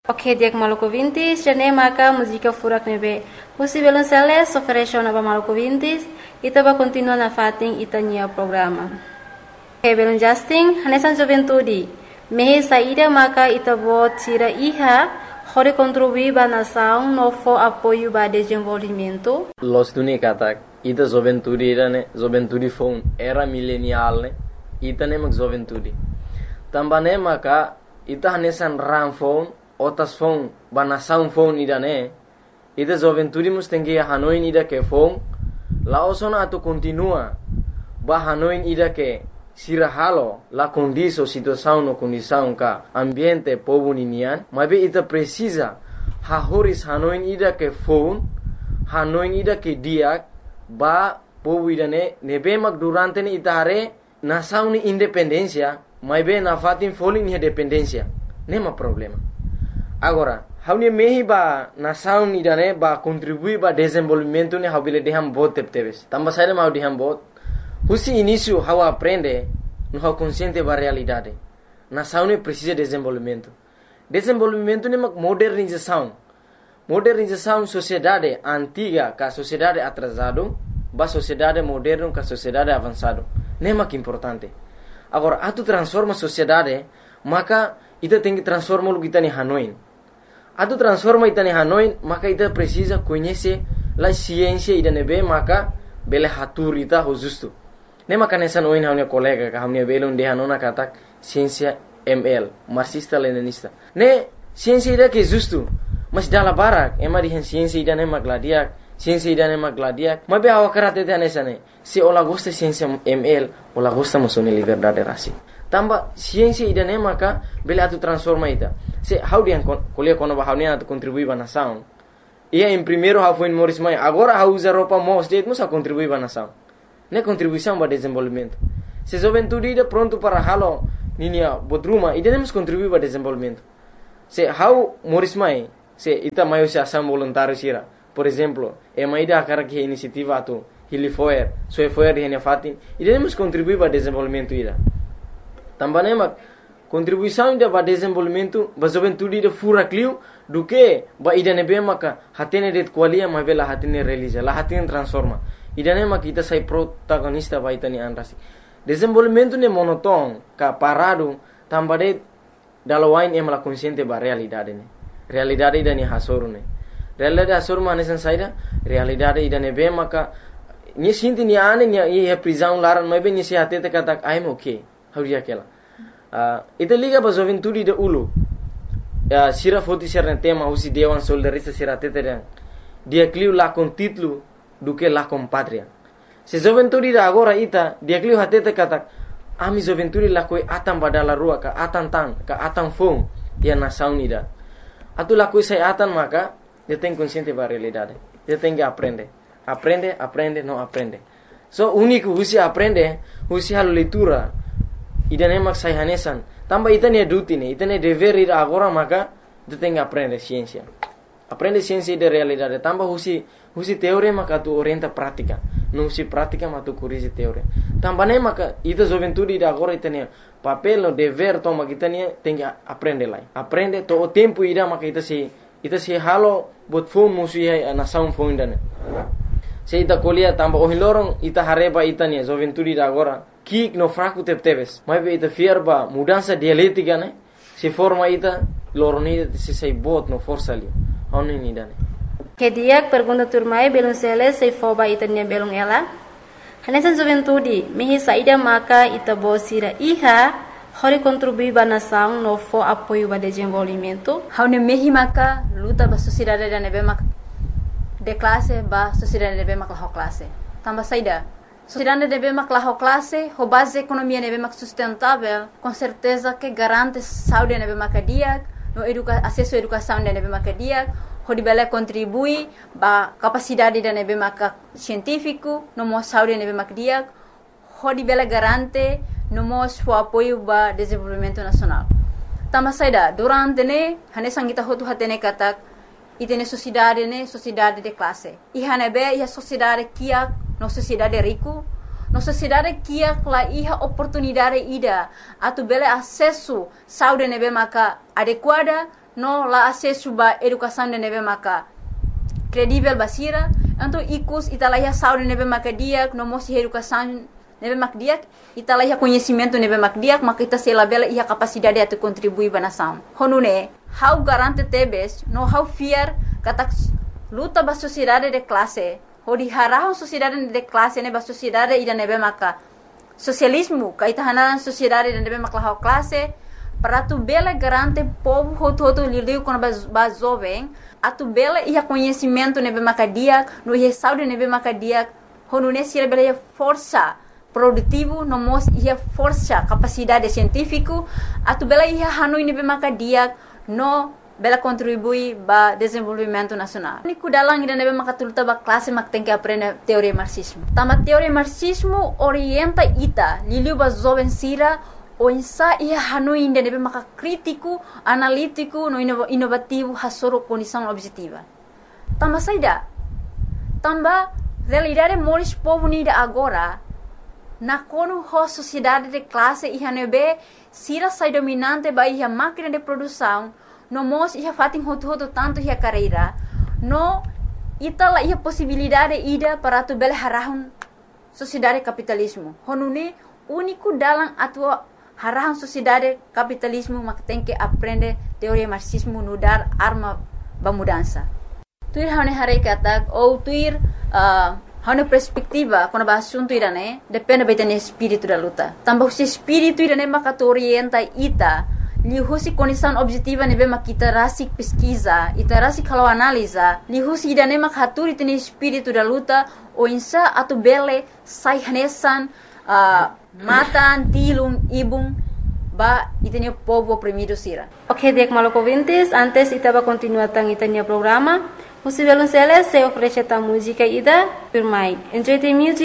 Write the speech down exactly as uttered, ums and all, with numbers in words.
Ok, dia Maluku Vintis, jane maka música furak nebe. Usi belum seles, oferece na Maluku Vintis, ita ba continua na fating ita nia programa. Ok, belum Justin, hanesan juventude. Mehe saída maka ita bo tira iha, hore contribuir ba nação no fo apoio ba desenvolvimento. Los tuni katak, ita juventude ira ne, juventude phone era milenial ne, ita ne mak juventude. Tambane maka ita hanesan ram phone otas phone bana sound phone ida ne ida juventude mus tengi hanoin ida ke phone la osona atu continua ba hanoin ida ke sira halo la condiso situação no condição ka ambiente povo ninian mabe ita precisa ha horis hanoin ida ke phone hanoin ida ke dia ba povo ida ne nebe mak durante ne ita hare nação ni independencia mabe na fatin falling ni dependencia nema problema. Agora, haunia mehi ba nação ni dane ba contribui ba desenvolvimento ni haubile deham bot tepteves. Tamba saída mau deham bot. Husi início hau aprende no hau consciente ba realidade. Nação ni precisa desenvolvimento. Desenvolvimento ni mak modernização. Modernização sociedade antiga ka sociedade atrasado ba sociedade moderno ka sociedade avançado. Nema que importante. Agora, atu transforma sociedade, maka ita tem que transformar o que está em Hanoi. Atu transforma ita em Hanoi, maka ita precisa conhecer a ciência ida nebe, maka bele hatur ita ho justo. Ne maka nessa noin haunia colega ka haunia bele unde hanona katak ciência M L, marxista leninista. Ne ciência ida que justo, mas dala barak, ema di ciência ida ne magladiak, ciência ida ne magladiak. Mabe awa karate te nessa ne. Se ola gosta ciência M L, ola gosta musone liberdade rasi. Tamba ciência ida ne maka bele atu transforma ita. Se how dia kuliah kono ba haunia atu contribui ba nação. Ia em primeiro how foi Morris Mai, agora how usa roupa mos state musa contribui ba nação. Ne contribuição ba desenvolvimento. Se juventude ida pronto para halo ninia bodruma ida ne mus contribui ba desenvolvimento. Se how Morris Mai, se ita maio se ação voluntário sira. Por exemplo, e mai da cara que iniciativa atu Hilifoer, Soefoer de Henefatin, ida ne mus contribui ba desenvolvimento ida. Também mak contribuição ida ba desenvolvimento ba juventude ida fura clio do que ba ida nebe maka hatene det qualia ma bela hatene realiza la hatene transforma ida ne mak ita sai protagonista ba ita ni anrasi desenvolvimento ne monoton ka parado tambade dalawain em la consciente ba realidade ne realidade ida ni hasoru ne realidade hasoru ma nesan saida realidade ida nebe maka ni sinti ni ane ni e prisão laran ma be ni se hatete katak I'm okay hauria kela uh, ita liga ba juventude de ulu uh, sira foti serne tema usi dewan soldarista sira teteren dia clio la con título do que la con patria se juventude da agora ita dia clio hatete katak ami juventude la koi atam badala rua ka atan tan ka atan fom dia nação nida atu la koi sai atan maka dia tem consciente ba realidade dia tem que aprender aprende aprende não aprende so único usi aprende usi halo leitura ida ne mak sai hanesan tamba ita ne duty ne ita ne dever ida agora maka ita tem que aprender ciência aprende ciência de realidade tamba husi husi teoria maka tu orienta prática não husi prática mas tu corrige teoria tamba ne maka ita juventude ida agora ita ne papel no dever toma kita ne tem que aprender lá aprende to o tempo ida maka ita se ita se halo bot fom musi nação fom ne se ita colia tamba o hilorong ita hareba ita ne juventude ida agora kik no fraco tepteves mas be ita fierba mudança dialética né se forma ita loroni se sei bot no força ali oni ni dane Que dia pergunta turmai belum sele sei foba ita nia belum ela hanesan juventude mehi saída maka ita bosira iha hori contribui ba nação no fo apoio ba desenvolvimento haune mehi maka luta ba sociedade da nebe mak de classe ba sociedade nebe mak la classe tamba saída sociedade deve mak la classe ho base economia deve mak sustentável com certeza que garante saúde deve mak dia no educa acesso à educação deve mak dia ho dibela contribui ba capacidade deve mak científico no mo saúde deve mak dia ho dibela garante no mo o apoio ba desenvolvimento nacional tama saida durante ne hane sangita hotu hatene katak itene sociedade ne sociedade de classe e hanebe ia sociedade kia no sociedade rico no sociedade kia la iha oportunidade ida atu bele acesso saúde nebe maka adequada no la acesso ba educação de nebe maka credível basira, então icus italaiha saúde nebe maka diak, no mosi educação nebe mak diak, italaiha conhecimento nebe mak diak, maka ita sela bela ia capacidade de contribuir ba nação. Honune, how garante tebes, no how fear kata luta ba sociedade de classe, hodi harahon sociedade de classe ne ba sociedade ida nebe maka socialismo, kaita hanan sociedade de nebe maka how classe, para tu bela garante povo hoto hoto lidiu com ba jovem, a tu bela ia conhecimento nebe maka diak, no ia saúde nebe maka diak, honune sira bela ia força produtivo, no mos ia força capacidade científico, a tu bela ia hanui nebe maka diak, no bela contribui ba desenvolvimento nacional. Niku dalang ida nebe maka tulta ba classe mak tem que aprender teoria marxismo. Tama teoria marxismo orienta ita, liliu ba jovem sira, o insa ia hanui ida nebe maka crítico, analítico, no inovativo, hasoro condição objetiva. Tama saida, tamba realidade moris povo nida agora, na kono ho sociedade de classe ia nebe sira sai dominante ba ia máquina de produção, no mos ia fatin hotu hotu tanto ia carreira, no ita la ia possibilidade ida para tu bela harahun sociedade capitalismo. Honune único dalam atua harahun sociedade capitalismo mak tem que aprender teoria marxismo no dar arma ba mudança. Tuir hane hare katak ou tuir uh, hane perspectiva quando ba assunto irane depende beta ne espírito da luta. Tambah se espírito irane maka orienta ita li husi condição objetiva nebe makita rasik pesquisa, ita rasik kalau analisa, li husi idane mak haturi tene espírito da luta o insa atu bele sai hanesan uh, matan tilung ibung ba itene povo oprimido sira. Ok, dek maloko vintes, antes itaba continuar tang itania programa. Musi belum selesai oferece ta música ida, per mai. Enjoy the music.